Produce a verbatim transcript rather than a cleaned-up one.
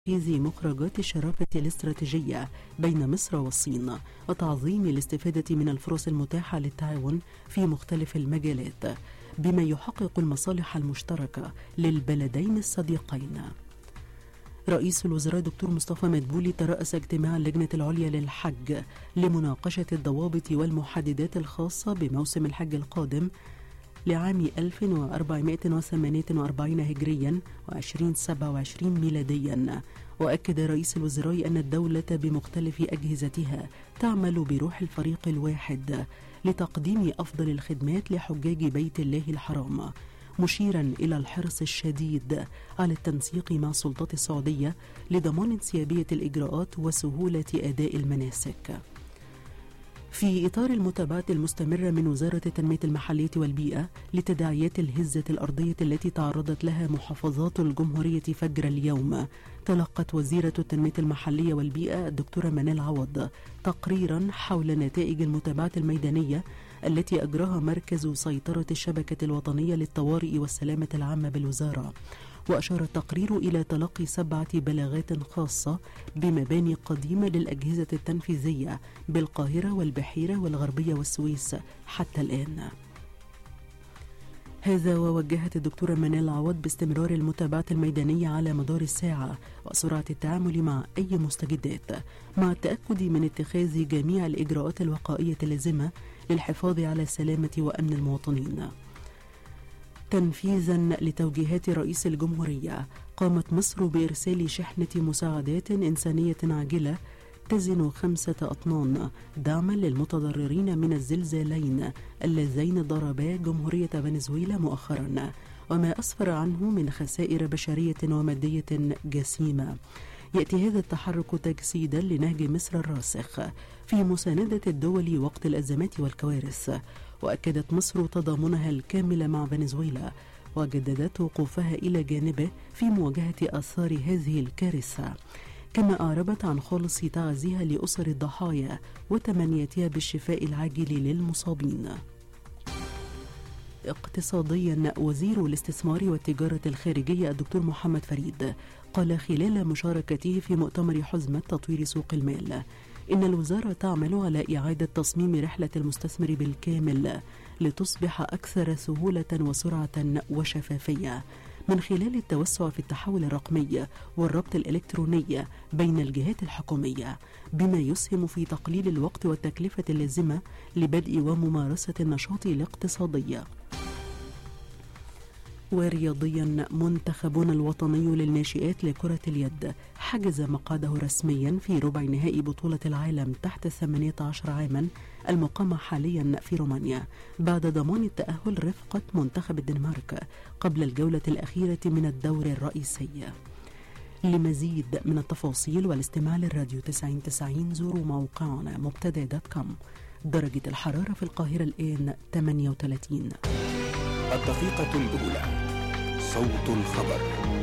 تجهيز مخرجات الشراكة الاستراتيجية بين مصر والصين وتعظيم الاستفادة من الفرص المتاحة للتعاون في مختلف المجالات بما يحقق المصالح المشتركة للبلدين الصديقين. رئيس الوزراء دكتور مصطفى مدبولي ترأس اجتماع اللجنة العليا للحج لمناقشة الضوابط والمحددات الخاصة بموسم الحج القادم لعام ألف وأربعمائة وثمانية وأربعين هجريا وعشرين سبعة وعشرين ميلاديا. وأكد رئيس الوزراء أن الدولة بمختلف أجهزتها تعمل بروح الفريق الواحد لتقديم أفضل الخدمات لحجاج بيت الله الحرام، مشيرا إلى الحرص الشديد على التنسيق مع السلطات السعودية لضمان انسيابية الإجراءات وسهولة أداء المناسك. في إطار المتابعة المستمرة من وزارة التنمية المحلية والبيئة لتداعيات الهزة الأرضية التي تعرضت لها محافظات الجمهورية فجر اليوم، تلقت وزيرة التنمية المحلية والبيئة الدكتورة منال عوض تقريرا حول نتائج المتابعة الميدانية التي أجراها مركز سيطرة الشبكة الوطنية للطوارئ والسلامة العامة بالوزارة. وأشار التقرير إلى تلقي سبعة بلاغات خاصة بمباني قديمة للأجهزة التنفيذية بالقاهرة والبحيرة والغربية والسويس حتى الآن. هذا ووجهت الدكتورة منال عوض باستمرار المتابعة الميدانية على مدار الساعة وسرعة التعامل مع أي مستجدات، مع التأكد من اتخاذ جميع الإجراءات الوقائية اللازمة للحفاظ على سلامة وأمن المواطنين. تنفيذا لتوجيهات رئيس الجمهورية، قامت مصر بإرسال شحنة مساعدات إنسانية عاجلة تزن خمسة أطنان دعما للمتضررين من الزلزالين اللذين ضربا جمهورية فنزويلا مؤخرا، وما أسفر عنه من خسائر بشرية ومادية جسيمة. يأتي هذا التحرك تجسيدا لنهج مصر الراسخ في مساندة الدول وقت الأزمات والكوارث، وأكدت مصر تضامنها الكامل مع فنزويلا وجددت وقوفها إلى جانبه في مواجهة آثار هذه الكارثة، كما أعربت عن خالص تعزيها لأسر الضحايا وتمنياتها بالشفاء العاجل للمصابين. اقتصاديا، وزير الاستثمار والتجارة الخارجية الدكتور محمد فريد قال خلال مشاركته في مؤتمر حزمة تطوير سوق المال إن الوزارة تعمل على إعادة تصميم رحلة المستثمر بالكامل لتصبح أكثر سهولة وسرعة وشفافية من خلال التوسع في التحول الرقمي والربط الإلكتروني بين الجهات الحكومية، بما يسهم في تقليل الوقت والتكلفة اللازمة لبدء وممارسة النشاط الاقتصادي. ورياضيا، منتخبنا الوطني للناشئات لكرة اليد حجز مقعده رسميا في ربع نهائي بطولة العالم تحت ثمانية عشر عاما المقامة حاليا في رومانيا بعد ضمان التأهل رفقة منتخب الدنمارك قبل الجولة الأخيرة من الدور الرئيسي. لمزيد من التفاصيل والاستماع للراديو تسعين تسعين زوروا موقعنا مبتدأ دوت كوم. درجة الحرارة في القاهرة الآن ثمانية وثلاثين. الدقيقة الأولى، صوت الخبر.